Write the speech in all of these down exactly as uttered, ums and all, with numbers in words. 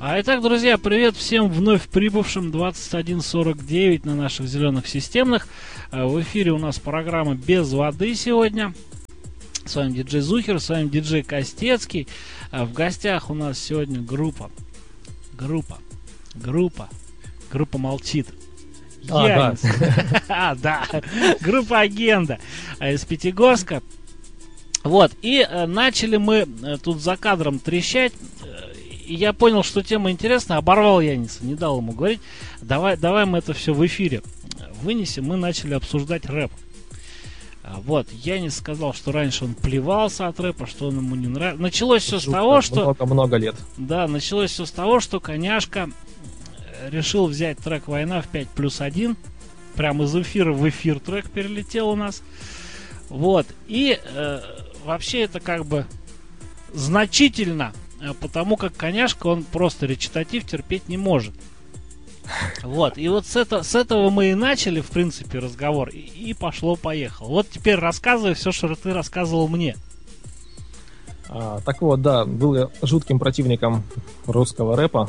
А итак, друзья, привет всем вновь прибывшим. Двадцать один сорок девять на наших зеленых системных. В эфире у нас программа «Без воды» сегодня. С вами диджей Зухер, с вами диджей Костецкий. В гостях у нас сегодня группа. Группа. Группа. Группа молчит. А, да. да. Группа Агенда из Пятигорска. Вот. И начали мы тут за кадром трещать. И я понял, что тема интересная, оборвал Яниса, не дал ему говорить. Давай, давай мы это все в эфире вынесем. Мы начали обсуждать рэп. Вот, Янис сказал, что раньше он плевался от рэпа, что он ему не нравится. Началось все с того, что... Много-много лет. Да, началось все с того, что Коняшка решил взять трек «Война» в пять плюс один. Прямо из эфира в эфир трек перелетел у нас. Вот, и э, вообще это как бы значительно... Потому как Коняшка, он просто речитатив терпеть не может. Вот, и вот с, это, с этого мы и начали, в принципе, разговор. И, и пошло-поехало. Вот теперь рассказывай все, что ты рассказывал мне. А, так вот, да, был я жутким противником русского рэпа.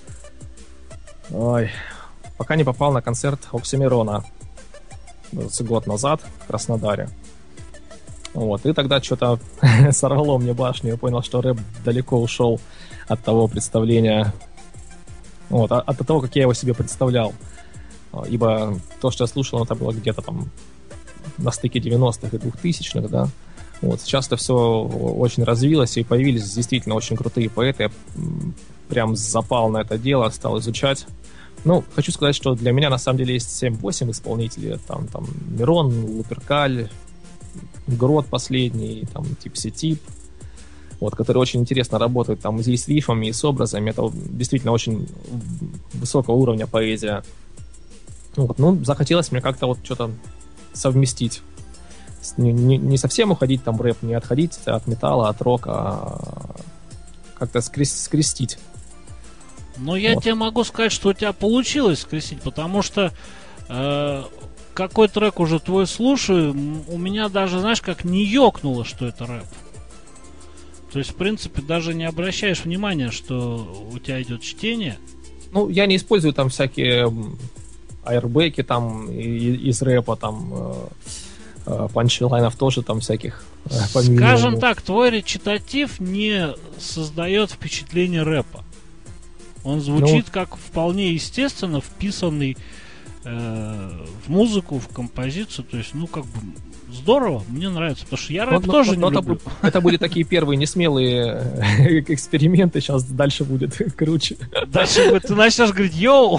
Ой, пока не попал на концерт Оксимирона год назад в Краснодаре. Вот, и тогда что-то сорвало мне башню. Я понял, что рэп далеко ушел от того представления, вот, от того, как я его себе представлял. Ибо то, что я слушал, это было где-то там на стыке девяностых и двухтысячных, да. Вот, сейчас это все очень развилось, и появились действительно очень крутые поэты. Я прям запал на это дело, стал изучать. Ну, хочу сказать, что для меня на самом деле есть семь-восемь исполнителей. Там, там Мирон, Луперкаль, Грот последний, там, Типси-Тип, вот, который очень интересно работает там и с рифами, и с образами. Это действительно очень высокого уровня поэзия. Вот, ну, захотелось мне как-то вот что-то совместить. Не, не, не совсем уходить там в рэп, не отходить от металла, от рока, а как-то скрест, скрестить. Но я вот. тебе могу сказать, что у тебя получилось скрестить, потому что э, какой трек уже твой слушаю, у меня даже, знаешь, как не ёкнуло, что это рэп. То есть, в принципе, даже не обращаешь внимания, что у тебя идет чтение. Ну, я не использую там всякие аэрбэки там из рэпа, там панчлайнов тоже там всяких. Скажем так, твой речитатив не создает впечатление рэпа. Он звучит ну, как вполне естественно вписанный в музыку, в композицию, то есть, ну, как бы, здорово, мне нравится, потому что я рэп но, тоже но, не но люблю. Это, это были такие первые несмелые эксперименты, сейчас дальше будет круче. Дальше будет, ты начнешь говорить «Йоу!»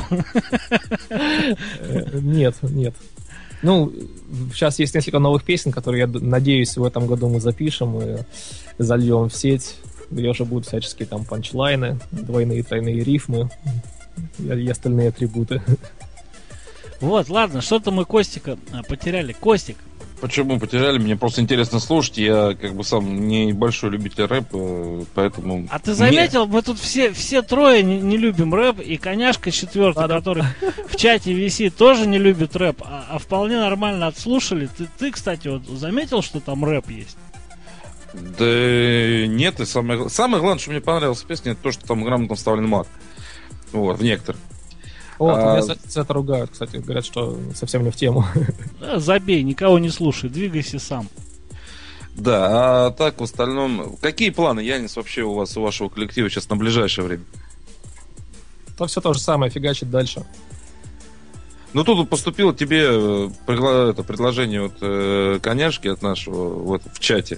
Нет, нет. Ну, сейчас есть несколько новых песен, которые, я надеюсь, в этом году мы запишем и зальем в сеть, где уже будут всяческие там панчлайны, двойные, тройные рифмы и остальные атрибуты. Вот, ладно, что-то мы Костика потеряли. Костик. Почему потеряли? Мне просто интересно слушать. Я как бы сам не большой любитель рэпа, поэтому... А ты заметил, мне... мы тут все, все трое не, не любим рэп, и Коняшка четвертый, да, который в чате висит, тоже не любит рэп, а, а вполне нормально отслушали. Ты, ты, кстати, вот заметил, что там рэп есть? Да нет, и самое, самое главное, что мне понравилась песня, это то, что там грамотно вставлен мат. Вот, в некоторых. Вот, а... меня за это ругают, кстати, говорят, что совсем не в тему. Да, забей, никого не слушай, двигайся сам. Да, а так в остальном... Какие планы, Янис, вообще у вас, у вашего коллектива сейчас на ближайшее время? То все то же самое, фигачит дальше. Ну, тут поступило тебе это предложение от э, Коняшки, от нашего, вот, в чате.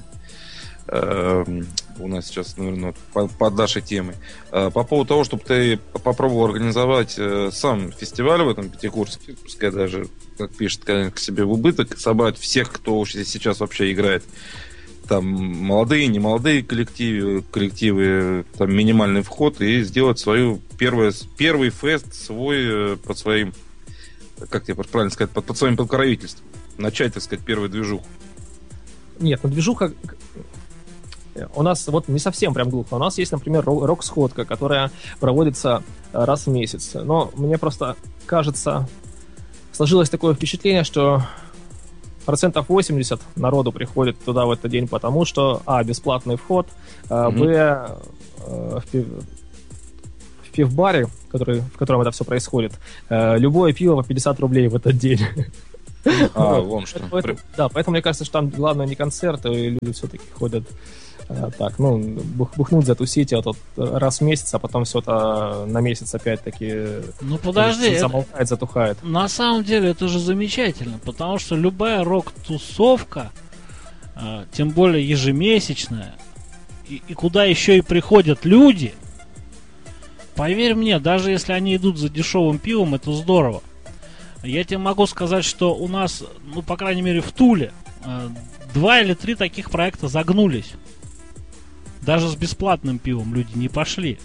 У нас сейчас, наверное, под нашей темой. По поводу того, чтобы ты попробовал организовать сам фестиваль в этом Пятигорске, пускай даже, как пишет, к себе в убыток, собрать всех, кто сейчас вообще играет. Там молодые, немолодые коллективы, коллективы, там минимальный вход, и сделать свою первую, первый фест свой под своим, как тебе правильно сказать, под, под своим покровительством. Начать, так сказать, первую движуху. Нет, ну движуха... У нас вот не совсем прям глухо. У нас есть, например, рок-сходка, которая проводится раз в месяц. Но мне просто кажется, сложилось такое впечатление, что процентов восемьдесят народу приходит туда в этот день, потому что, а, бесплатный вход, а, б, mm-hmm. пивбаре, который, в котором это все происходит, э, любое пиво по пятьдесят рублей в этот день. А, вон что. Поэтому, да, поэтому мне кажется, что там главное не концерты, и люди все-таки ходят э, так, ну, бух, бухнуть, затусить, а тут раз в месяц, а потом все это на месяц опять-таки ну, подожди, замолкает, это, затухает. На самом деле это же замечательно, потому что любая рок-тусовка, э, тем более ежемесячная, и, и куда еще и приходят люди, поверь мне, даже если они идут за дешевым пивом, это здорово. Я тебе могу сказать, что у нас, ну, по крайней мере, в Туле э, два или три таких проекта загнулись. Даже с бесплатным пивом люди не пошли.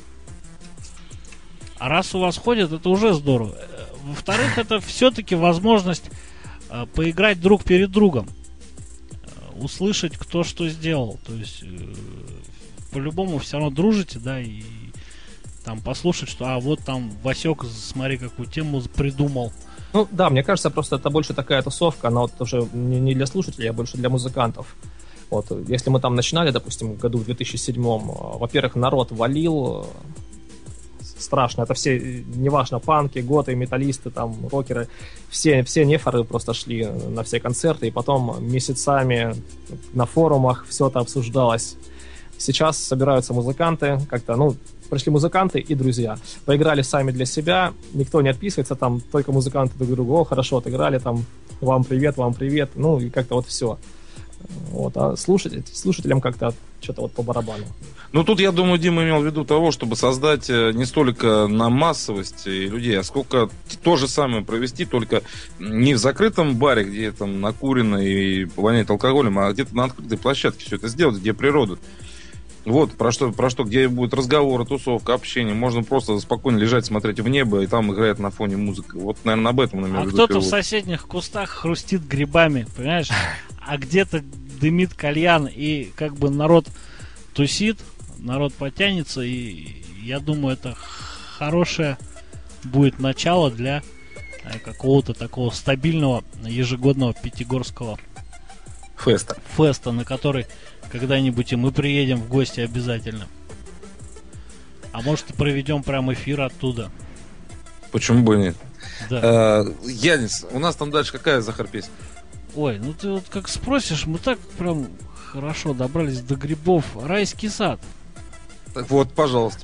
А раз у вас ходят, это уже здорово. Во-вторых, это все-таки возможность э, поиграть друг перед другом. Э, услышать, кто что сделал. То есть, э, по-любому все равно дружите, да, и там послушать, что, а вот там Васек, смотри, какую тему придумал. Ну да, мне кажется, просто это больше такая тусовка, она вот уже не для слушателей, а больше для музыкантов. Вот, если мы там начинали, допустим, в году в две тысячи седьмом, во-первых, народ валил, страшно, это все, неважно, панки, готы, металлисты, там, рокеры, все, все нефоры просто шли на все концерты, и потом месяцами на форумах все это обсуждалось. Сейчас собираются музыканты, как-то, ну, пришли музыканты и друзья. Поиграли сами для себя, никто не отписывается, там только музыканты друг другу, о, хорошо отыграли, там, вам привет, вам привет, ну, и как-то вот все. Вот, а слушатель, слушателям как-то что-то вот по барабану. Ну, тут, я думаю, Дима имел в виду того, чтобы создать не столько на массовость людей, а сколько то же самое провести, только не в закрытом баре, где там накурено и воняет алкоголем, а где-то на открытой площадке все это сделать, где природа. Вот, про что, про что, где будет разговор, тусовка, общение. Можно просто спокойно лежать, смотреть в небо, и там играет на фоне музыка. Вот, наверное, об этом. Наверное, а кто-то в соседних кустах хрустит грибами, понимаешь? А где-то дымит кальян, и как бы народ тусит, народ потянется, и я думаю, это хорошее будет начало для какого-то такого стабильного ежегодного пятигорского феста, феста, на который когда-нибудь и мы приедем в гости обязательно. А может, и проведем прям эфир оттуда. Почему бы нет? Да. А, Янис, у нас там дальше какая, Захар, песня? Ой, ну ты вот как спросишь, мы так прям хорошо добрались до грибов. Райский сад. Так вот, пожалуйста.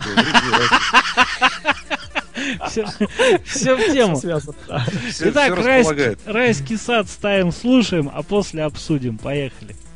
Все в тему. Итак, райский сад ставим, слушаем, а после обсудим. Поехали.